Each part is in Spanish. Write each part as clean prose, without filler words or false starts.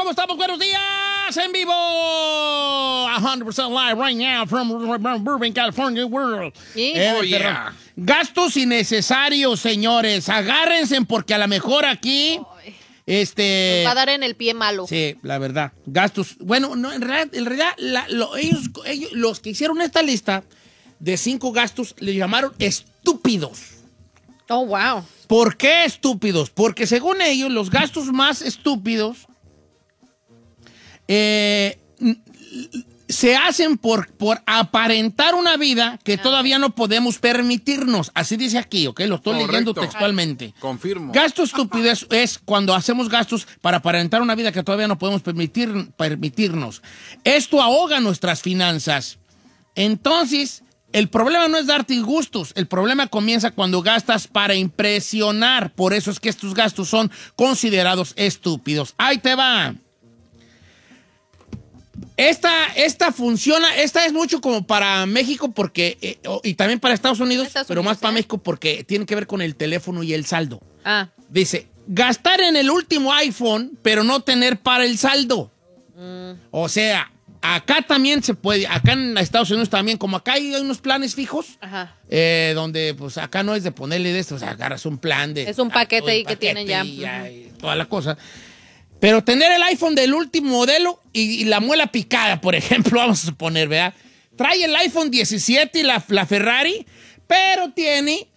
¿Cómo estamos? Buenos días, en vivo. 100% live right now from Burbank, California, world. Oh, yeah. Gastos innecesarios, señores. Agárrense porque a lo mejor aquí... Nos va a dar en el pie malo. Sí, la verdad. Gastos. Bueno, no, en realidad ellos, los que hicieron esta lista de 5 gastos, le llamaron estúpidos. Oh, wow. ¿Por qué estúpidos? Porque según ellos, los gastos más estúpidos se hacen por aparentar una vida que todavía no podemos permitirnos. Así dice aquí, ¿ok? Lo estoy leyendo textualmente. Confirmo. Gasto estúpido es cuando hacemos gastos para aparentar una vida que todavía no podemos permitirnos. Esto ahoga nuestras finanzas. Entonces, el problema no es darte gustos. El problema comienza cuando gastas para impresionar. Por eso es que estos gastos son considerados estúpidos. Ahí te va. Esta funciona, esta es mucho como para México porque, y también para Estados Unidos, pero más para México porque tiene que ver con el teléfono y el saldo. Dice, gastar en el último iPhone, pero no tener para el saldo. O sea, acá también se puede, acá en Estados Unidos también, como acá hay unos planes fijos, donde pues acá no es de ponerle de esto, o sea, agarras un plan de... Es un paquete ahí que tienen ya. Y toda la cosa. Pero tener el iPhone del último modelo y la muela picada, por ejemplo, vamos a suponer, ¿verdad? Trae el iPhone 17 y la Ferrari, pero tiene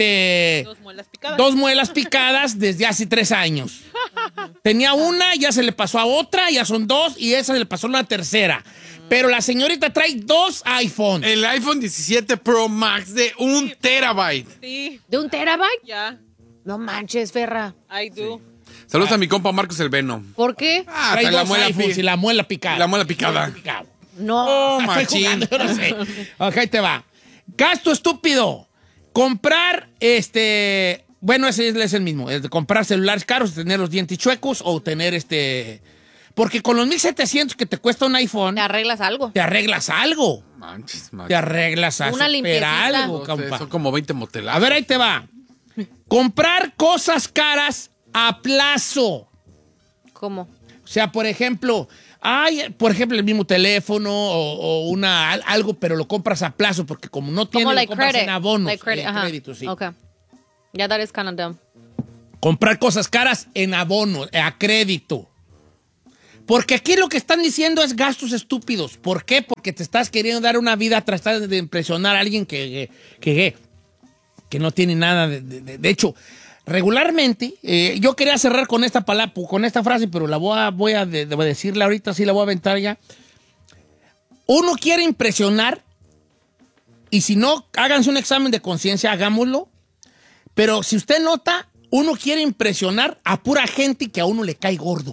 dos muelas picadas desde hace 3 años. Tenía una, ya se le pasó a otra, ya son 2, y esa se le pasó a una tercera. Pero la señorita trae 2 iPhones. El iPhone 17 Pro Max de 1 terabyte. Sí. ¿De 1 terabyte? Ya. No manches, Ferra. I do. Saludos a mi compa Marcos el Veno. ¿Por qué? Trae Trae 2 iPhones y la muela picada. La muela picada. No. Oh, Estoy machín. jugando, yo no sé. Ok, ahí te va. Gasto estúpido. Comprar, bueno, ese es el mismo. Es de comprar celulares caros, tener los dientes chuecos o tener Porque con los 1,700 que te cuesta un iPhone... ¿Te arreglas algo? Te arreglas algo. Manches. Te arreglas a Una super limpiecita. algo, compa. Son como 20 motelazos. A ver, ahí te va. Comprar cosas caras a plazo. ¿Cómo? O sea, por ejemplo, el mismo teléfono o algo, pero lo compras a plazo porque como no tiene, lo compras en abonos. Crédito, sí. Okay. Yeah, that is kind of dumb. Comprar cosas caras en abonos, a crédito. Porque aquí lo que están diciendo es gastos estúpidos. ¿Por qué? Porque te estás queriendo dar una vida tratar de impresionar a alguien que no tiene nada de hecho. Regularmente, yo quería cerrar con esta palabra, con esta frase, pero la voy a decirla ahorita, sí la voy a aventar ya. Uno quiere impresionar, y si no, háganse un examen de conciencia, hagámoslo. Pero si usted nota, uno quiere impresionar a pura gente que a uno le cae gordo.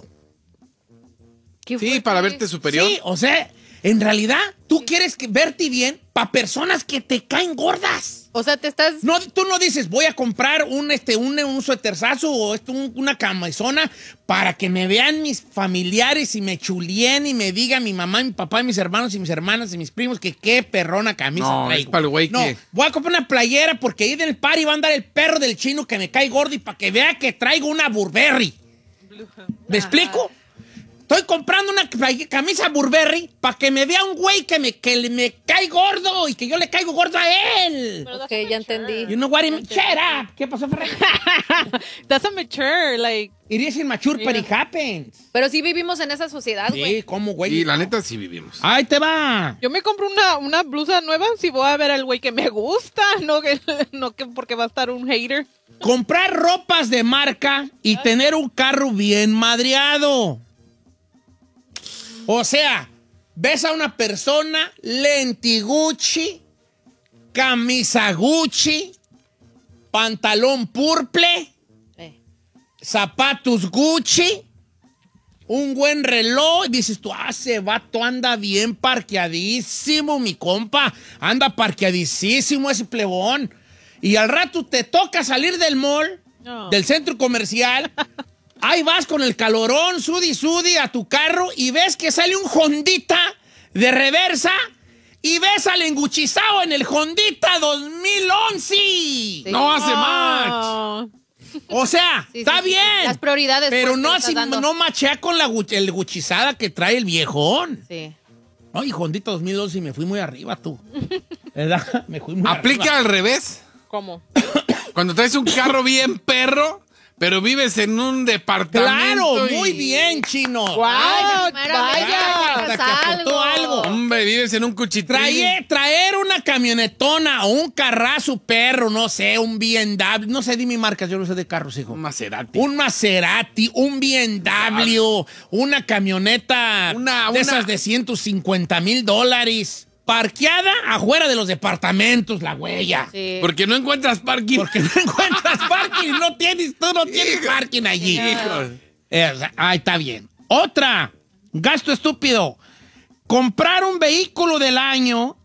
Sí, para verte superior. Sí, o sea, en realidad, tú quieres verte bien para personas que te caen gordas. O sea, te estás... No, tú no dices, voy a comprar un suéterzazo o una camisona para que me vean mis familiares y me chulien y me diga mi mamá, mi papá, mis hermanos y mis hermanas y mis primos que qué perrona camisa No, traigo. es para el güey No, que... voy a comprar una playera porque ahí del party va a andar el perro del chino que me cae gordo y para que vea que traigo una Burberry. ¿Me explico? Estoy comprando una camisa Burberry para que me vea un güey que me cae gordo y que yo le caigo gordo a él. Ok, ya entendí. You know what I mean? Shut up. ¿Qué pasó, Ferrer? That's a mature, like... It is immature, but it happens. Pero sí vivimos en esa sociedad, güey. Sí, ¿cómo, güey? Y la neta sí vivimos. Ahí te va. Yo me compro una blusa nueva si voy a ver al güey que me gusta, no que porque va a estar un hater. Comprar ropas de marca y tener un carro bien madreado. O sea, ves a una persona, lenti Gucci, camisa Gucci, pantalón purple, zapatos Gucci, un buen reloj, y dices tú, ese vato anda bien parqueadísimo, mi compa, anda parqueadísimo ese plebón. Y al rato te toca salir del mall, del centro comercial, ahí vas con el calorón, sudi a tu carro y ves que sale un Hondita de reversa y ves al enguchizado en el Hondita 2011. Sí. No hace match. O sea, Sí, está sí, sí. bien. Las prioridades. Pero pues, no que así, estás dando. no machea con el guchizada que trae el viejón. Sí. Ay, Hondita 2012 y me fui muy arriba, tú. ¿Verdad? Me fui muy Aplica arriba. al revés. ¿Cómo? Cuando traes un carro bien perro, pero vives en un departamento. Claro, y- muy bien, chino. ¡Guau! Ay, ¡Vaya! hasta que aportó algo. Hombre, vives en un cuchitril. Traer una camionetona o un carrazo perro, no sé, un BMW, no sé, dime marcas, yo no sé de carros, hijo. Un Maserati. Un Maserati, un BMW, una camioneta Una- de esas de $150,000, parqueada afuera de los departamentos, la huella. Sí. Porque no encuentras parking. Porque no encuentras parking, tú no tienes parking allí. Hijo. Ahí está bien. Otra, gasto estúpido. Comprar un vehículo del año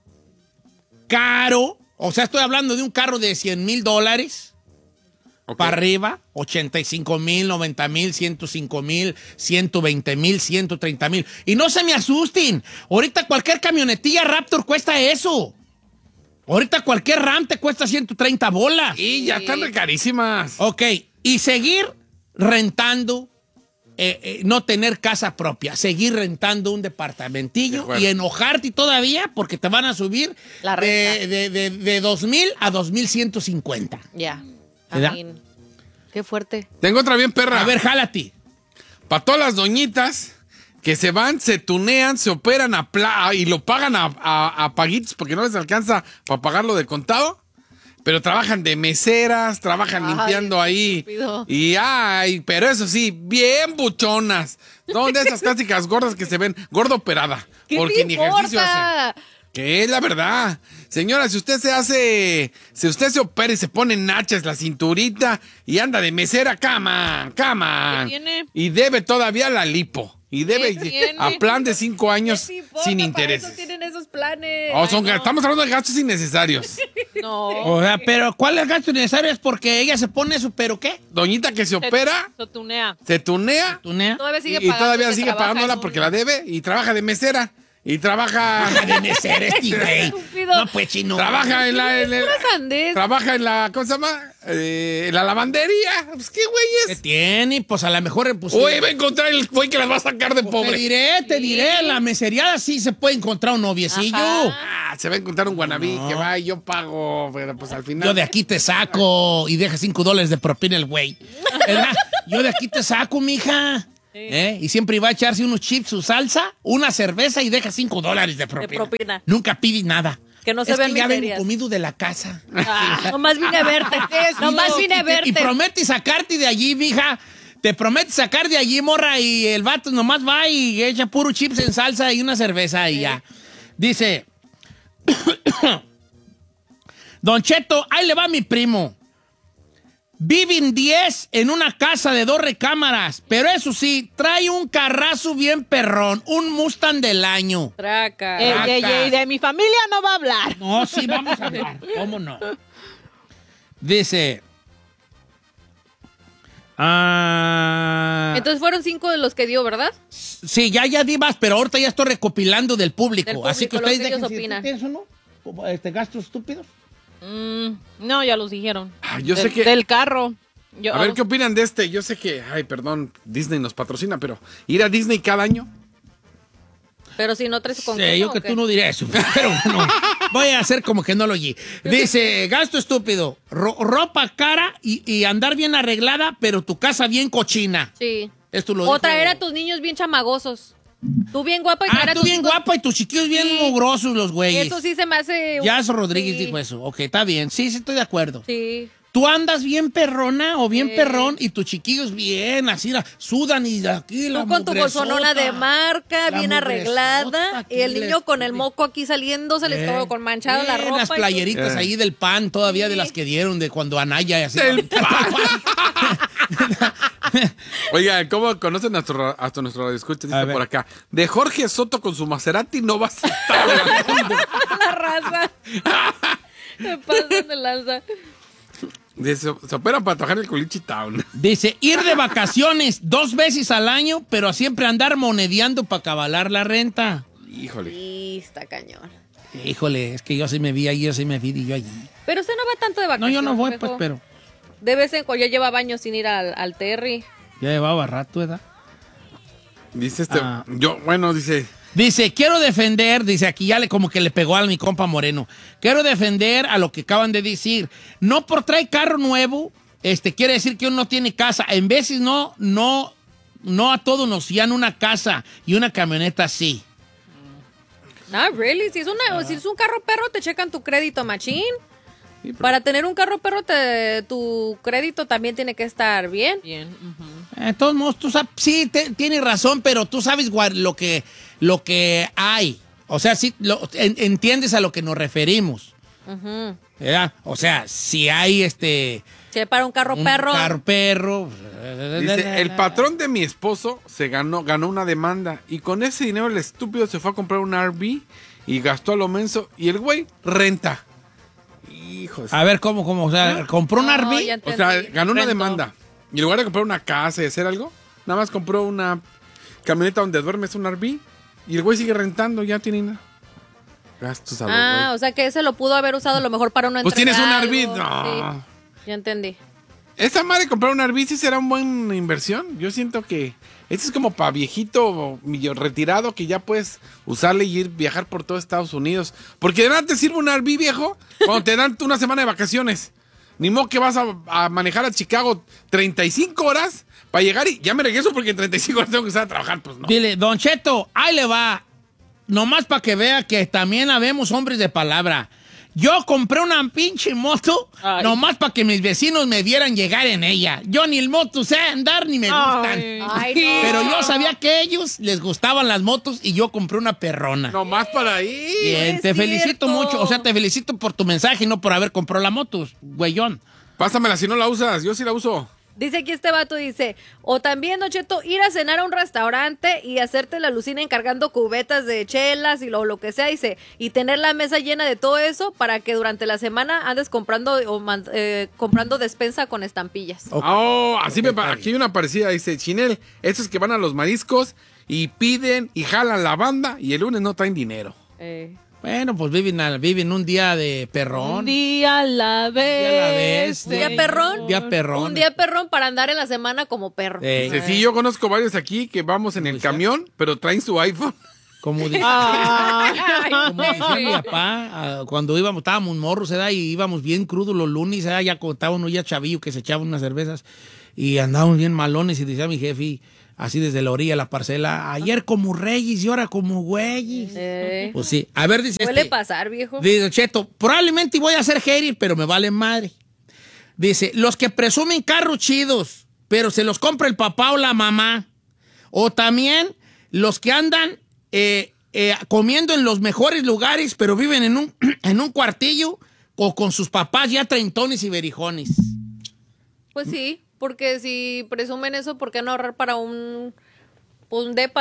caro, o sea, estoy hablando de un carro de $100,000 Ok. para arriba, 85,000, 90,000, 105,000, 120,000, 130,000. Y no se me asusten, ahorita cualquier camionetilla Raptor cuesta eso. Ahorita cualquier Ram te cuesta 130 bolas. Y ya están re carísimas. Ok, y seguir rentando, no tener casa propia, seguir rentando un De departamentillo acuerdo. y enojarte todavía porque te van a subir La renta. de 2,000 a 2,150. Ya. ¿Verdad? I mean, qué fuerte. Tengo otra bien perra. A ver, jálate. Para todas las doñitas que se van, se tunean, se operan y lo pagan a paguitos porque no les alcanza para pagarlo de contado. Pero trabajan de meseras, trabajan Ay, limpiando ahí. estúpido. Pero eso sí, bien buchonas. Son de esas clásicas gordas que se ven gordo operada. ¿Qué porque te ni ejercicio hace. importa? Que es la verdad. Señora, si usted se opera y se pone nachas la cinturita y anda de mesera, cama. ¿Qué tiene? Y debe todavía la lipo. Y debe ¿Qué tiene? a plan de 5 años ¿Qué te importa? sin Para intereses. eso tienen esos planes. Oh, Ay, no. Estamos hablando de gastos innecesarios. No. O sea, pero ¿cuál es el gasto necesario? Es porque ella se pone eso, ¿pero qué? Doñita que se opera, Se tunea. se tunea ¿Tunea? Todavía sigue y todavía pagando, sigue trabaja pagándola en un- porque la debe y trabaja de mesera. Y trabaja... De mesera, este güey. Estúpido. No, pues, chino. Trabaja en la... Pura sandez. Trabaja en la... ¿Cómo se llama? En la lavandería. Pues, ¿qué güey ¿Qué es? tiene? Pues a lo mejor... Pues, Oye, va a encontrar el güey que las va a sacar de Te pobre. diré, en la meseriada sí se puede encontrar un noviecillo. Ajá. Se va a encontrar un guanabí que va y yo pago, pero pues al final... Yo de aquí te saco y deja $5 de propina el güey. ¿Verdad? Yo de aquí te saco, mija. Y siempre iba a echarse unos chips, su salsa, una cerveza y deja $5 de propina. propina. Nunca pide nada. Que no se es vean que ya vengo miserias. comido de la casa. Nomás vine a verte. Nomás vine a verte. Y promete sacarte de allí, mija. Te promete sacar de allí, morra, y el vato nomás va y echa puro chips en salsa y una cerveza y ya. Dice, Don Cheto, ahí le va mi primo. Viven 10 en una casa de 2 recámaras, pero eso sí, trae un carrazo bien perrón, un Mustang del año. Traca. De mi familia no va a hablar. No, sí, vamos a hablar. ¿Cómo no? Dice... Entonces fueron 5 de los que dio, ¿verdad? Sí, ya di más, pero ahorita ya estoy recopilando del público. Del Así que público, ustedes lo que ellos dejen si opinan. ¿tienes uno? ¿Gastos estúpidos? No, ya los dijeron. yo sé que... Del carro. A ver, ¿qué opinan de este? Yo sé que... Ay, perdón, Disney nos patrocina, pero... ¿Ir a Disney cada año? Pero si no traes con Sí, yo que tú no diré eso, pero no. Voy a hacer como que no lo oí. Dice, gasto estúpido, ropa cara y andar bien arreglada, pero tu casa bien cochina. Sí. Esto lo O dijo- traer a tus niños bien chamagosos. Tú bien guapa y traer a tú tus bien hijos- guapa y tus chiquillos bien Sí. mugrosos los güeyes. Eso sí se me hace... Yaso Rodríguez Sí. dijo eso. Ok, está bien. Sí, estoy de acuerdo. Sí. Tú andas bien perrona o bien perrón y tus chiquillos bien, así sudan y aquí la Tú con tu mugresota. bolsonona de marca, La bien mugresota arreglada. aquí Y el niño les- con el moco aquí saliéndosele todo con manchado la ropa. Las y tú- playeritas ahí del pan, todavía de Sí. las que dieron de cuando Anaya y así. Del Oiga, ¿cómo conocen hasta nuestro radio escucha? A Dice ver. por acá. De Jorge Soto con su Maserati no vas a estar hablando. La raza. Me pasan de lanza. Dice, se operan para trabajar en el Culichi Town. Dice, ir de vacaciones 2 veces al año, pero siempre andar monedeando para cabalar la renta. Híjole. Sí, está cañón. Híjole, es que yo sí me vi allí y yo allí. Pero usted no va tanto de No, vacaciones. yo no voy, viejo. pues, pero... De vez en cuando ya lleva años sin ir al Terry. Ya llevaba rato, ¿verdad? Dice Dice, quiero defender, dice aquí ya como que le pegó a mi compa Moreno. Quiero defender a lo que acaban de decir. No por traer carro nuevo, quiere decir que uno no tiene casa. En veces no a todos nos dan una casa y una camioneta así. No, really. Si es un carro perro, te checan tu crédito, machín. Sí, para tener un carro perro, tu crédito también tiene que estar bien. Bien. De todos modos, tú sabes, sí, tienes razón, pero tú sabes lo que hay. O sea, sí, entiendes a lo que nos referimos. ¿Verdad? O sea, si hay Si para un carro perro. Carro perro. Dice, el patrón de mi esposo ganó una demanda y con ese dinero el estúpido se fue a comprar un RV y gastó a lo menso y el güey renta. Hijos. A ver, ¿cómo? O sea, ¿compró un RV? O sea, ganó una demanda. Y en lugar de comprar una casa y hacer algo, nada más compró una camioneta donde duermes, un RV. Y el güey sigue rentando, ya tiene nada. Gastos a lo güey. O sea que ese lo pudo haber usado a lo mejor para una Pues tienes un algo. RV, no. Sí, ya entendí. Esa madre comprar un RV sí será una buena inversión. Yo siento que este es como para viejito retirado que ya puedes usarle y viajar por todo Estados Unidos. Porque de nada te sirve un RV, viejo, cuando te dan una semana de vacaciones. Ni modo que vas a manejar a Chicago 35 horas para llegar y ya me regreso porque en 35 horas tengo que estar a trabajar. Pues no. Dile, Don Cheto, ahí le va. Nomás para que vea que también habemos hombres de palabra. Yo compré una pinche moto nomás para que mis vecinos me vieran llegar en ella. Yo ni el moto sé andar ni me gustan. Ay, no. Pero yo sabía que a ellos les gustaban las motos y yo compré una perrona. Nomás para ahí. Bien, te felicito mucho. O sea, te felicito por tu mensaje y no por haber comprado la moto, güeyón. Pásamela si no la usas. Yo sí la uso. Dice aquí este vato, dice, o también, Don Cheto, ir a cenar a un restaurante y hacerte la alucina encargando cubetas de chelas y lo que sea, dice, y tener la mesa llena de todo eso para que durante la semana andes comprando comprando despensa con estampillas. Aquí hay una parecida, dice, Chinel, esos que van a los mariscos y piden y jalan la banda y el lunes no traen dinero. Bueno, pues viven un día de perrón. Un día a la vez. ¿Día perrón? Día perrón. Un día perrón para andar en la semana como perro. Dice, sí, yo conozco varios aquí que vamos en el camión, pero traen su iPhone. Como dice, como decía mi papá, cuando estábamos morros, ¿verdad? Y íbamos bien crudos los lunes, ¿verdad? Ya contábamos ya chavillo que se echaban unas cervezas y andábamos bien malones y decía mi jefe, así desde la orilla de la parcela, ayer como reyes y ahora como güeyes. Pues sí. A ver, dice Suele pasar, viejo. Dice Cheto, probablemente voy a ser hater, pero me vale madre. Dice, los que presumen carros chidos, pero se los compra el papá o la mamá. O también los que andan comiendo en los mejores lugares, pero viven en un cuartillo o con sus papás ya treintones y berijones. Pues sí, porque si presumen eso, ¿por qué no ahorrar para un depa